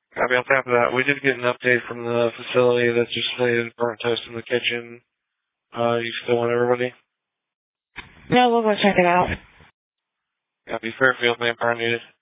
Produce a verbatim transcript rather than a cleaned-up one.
Copy. On top of that, we did get an update from the facility that just slated burnt toast in the kitchen. Uh, you still want everybody? No, we'll go check it out. Copy. Fairfield, manpower needed.